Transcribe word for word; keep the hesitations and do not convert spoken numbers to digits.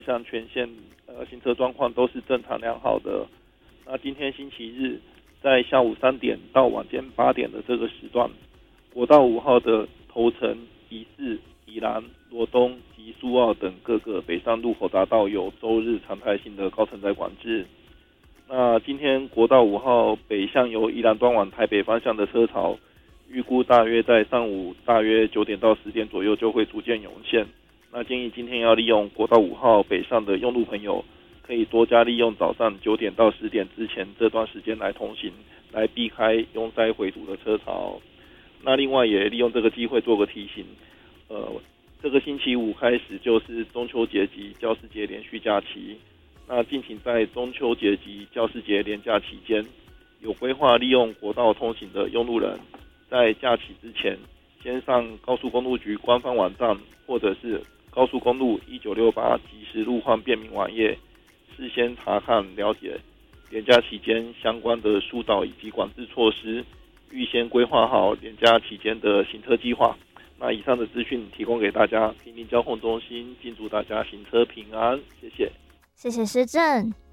像全线呃行车状况都是正常良好的。那今天星期日，在下午三点到晚间八点的这个时段，国道五号的头城、宜四、宜兰、罗东及苏澳等各个北上路口匝道有周日常态性的高承载管制。那今天国道五号北向由宜兰端往台北方向的车潮，预估大约在上午大约九点到十点左右就会逐渐涌现。那建议今天要利用国道五号北上的用路朋友，可以多加利用早上九点到十点之前这段时间来通行，来避开拥塞回堵的车潮。那另外也利用这个机会做个提醒，呃，这个星期五开始就是中秋节及教师节连续假期。那敬请在中秋节及教师节连假期间，有规划利用国道通行的用路人，在假期之前，先上高速公路局官方网站或者是高速公路一九六八即时路况便民网页，事先查看了解连假期间相关的疏导以及管制措施，预先规划好连假期间的行车计划。那以上的资讯提供给大家，平林交通中心，敬祝大家行车平安，谢谢。 谢谢施政。